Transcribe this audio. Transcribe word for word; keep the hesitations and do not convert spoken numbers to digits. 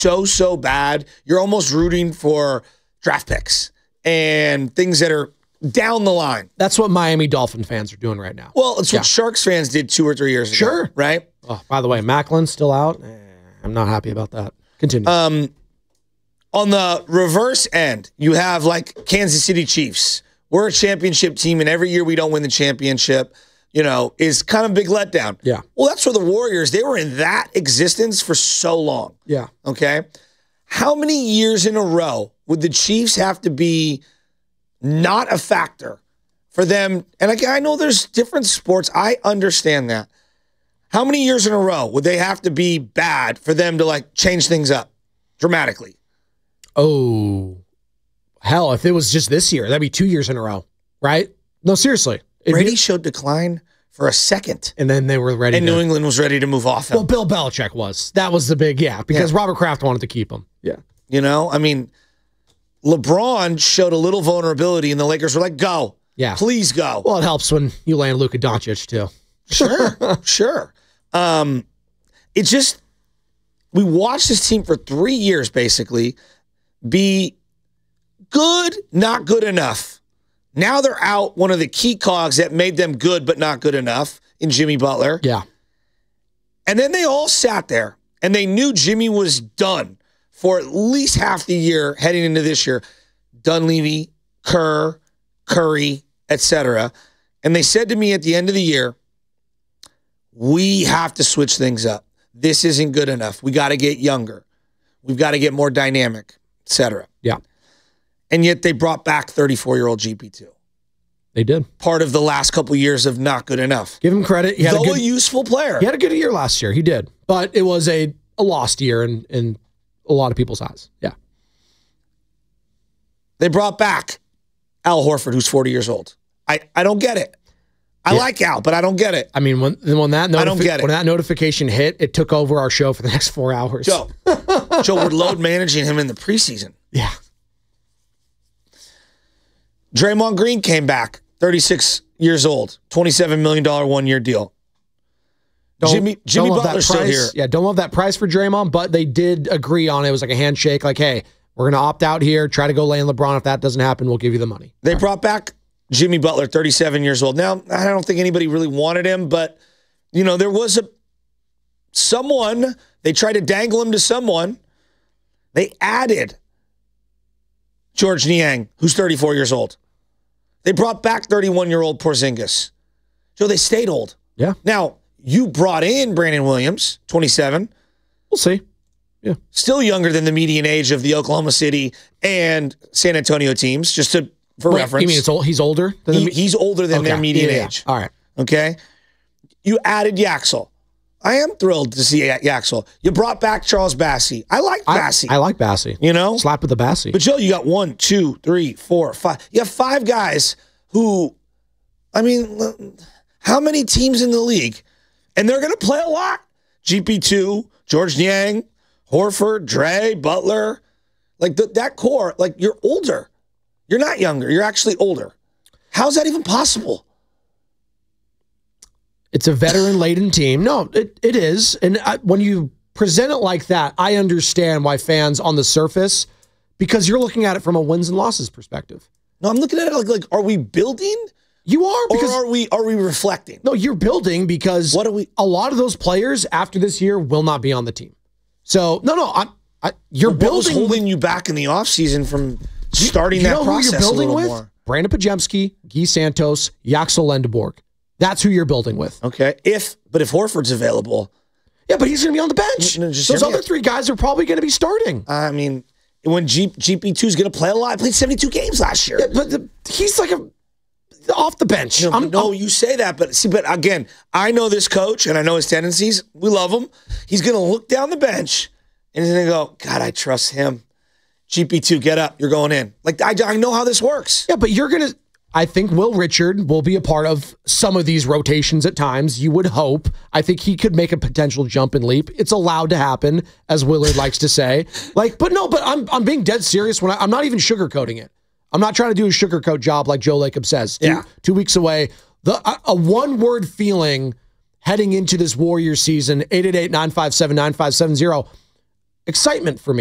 so, so bad. You're almost rooting for draft picks and things that are down the line. That's what Miami Dolphin fans are doing right now. Well, it's Yeah. what Sharks fans did two or three years ago. Sure. Right? Oh, by the way, Macklin's still out. Eh, I'm not happy about that. Continue. Um, on the reverse end, you have like Kansas City Chiefs. We're a championship team, and every year we don't win the championship, you know, is kind of a big letdown. Yeah. Well, that's for the Warriors. They were in that existence for so long. yeah. Okay. How many years in a row would the Chiefs have to be not a factor for them? And again, I know there's different sports. I understand that. How many years in a row would they have to be bad for them to like change things up dramatically? Oh, hell, if it was just this year, that'd be two years in a row, right? No, seriously. It'd Brady be- showed decline for a second, and then they were ready and to. New England was ready to move off him. Well, Bill Belichick was. That was the big, yeah, because Yeah. Robert Kraft wanted to keep him. Yeah. You know, I mean, LeBron showed a little vulnerability, and the Lakers were like, go. Yeah. Please go. Well, it helps when you land Luka Doncic, too. Sure, sure. Um, it's just, we watched this team for three years, basically, be good, not good enough. Now they're out one of the key cogs that made them good, but not good enough in Jimmy Butler. Yeah. And then they all sat there, and they knew Jimmy was done for at least half the year heading into this year. Dunleavy, Kerr, Curry, et cetera. And they said to me at the end of the year, we have to switch things up. This isn't good enough. We got to get younger. We've got to get more dynamic, et cetera. Yeah. And yet they brought back thirty-four-year-old G P two. They did. Part of the last couple of years of not good enough. Give him credit. He had, Though a, good, a useful player. he had a good year last year. He did. But it was a, a lost year in, in a lot of people's eyes. Yeah. They brought back Al Horford, who's forty years old. I, I don't get it. I Yeah. like Al, but I don't get it. I mean, when when that notifi- I don't get it. when that notification hit, it took over our show for the next four hours. Joe, Joe, we're load managing him in the preseason. Yeah. Draymond Green came back, thirty-six years old, twenty-seven million dollars one-year deal. Don't, Jimmy Jimmy don't love that Butler's still price. here. Yeah, don't love that price for Draymond, but they did agree on it. It was like a handshake, like, hey, we're going to opt out here, try to go lay in LeBron. If that doesn't happen, we'll give you the money. They brought back Jimmy Butler, thirty-seven years old. Now, I don't think anybody really wanted him, but, you know, there was a someone, they tried to dangle him to someone. They added George Niang, who's thirty-four years old. They brought back thirty-one-year-old Porzingis. So they stayed old. Yeah. Now, you brought in Brandon Williams, twenty-seven. We'll see. Yeah. Still younger than the median age of the Oklahoma City and San Antonio teams, just to for Wait, reference. you mean it's old, he's older? Than He- the, he's older than their Okay. median Yeah, yeah, age. yeah. All right. Okay? You added Yaxel. I am thrilled to see Yaxel. You brought back Charles Bassey. I like I, Bassey. I like Bassey. you know? Slap with the Bassey. But Joe, you got one, two, three, four, five. You have five guys who, I mean, how many teams in the league? And they're going to play a lot. G P two, George Niang, Horford, Dre, Butler. Like the, that core, like you're older. You're not younger. You're actually older. How's that even possible? It's a veteran-laden team. No, it, it is. And I, when you present it like that, I understand why fans on the surface, because you're looking at it from a wins and losses perspective. No, I'm looking at it like, like are we building You are, or because are we are we reflecting? no, you're building because What are we? a lot of those players after this year will not be on the team. So no, no, I'm, I, you're What was building. holding you back in the offseason from starting you that know who process you're building a little with? more? Brandon Pajemski, Guy Santos, Yaxel Lendeborg. That's who you're building with. Okay, if but if Horford's available, Yeah, but he's going to be on the bench. No, just Those hear me other out. three guys are probably going to be starting. I mean, when G, GP2 is going to play a lot, I played seventy-two games last year. Yeah, but the, he's like a off the bench. No, I'm, no, I'm- you say that, but see, but again, I know this coach and I know his tendencies. We love him. He's going to look down the bench and he's going to go, God, I trust him. G P two, get up. You're going in. Like, I, I know how this works. yeah, but you're going to. I think Will Richard will be a part of some of these rotations at times. You would hope. I think he could make a potential jump and leap. It's allowed to happen, as Willard likes to say. Like, but no, but I'm I'm being dead serious when I, I'm not even sugarcoating it. I'm not trying to do a sugarcoat job like Joe Lacob says. Two, Yeah. two weeks away. The a, a one word feeling heading into this Warriors season. eight eight eight, nine five seven, nine five seven zero. excitement for me.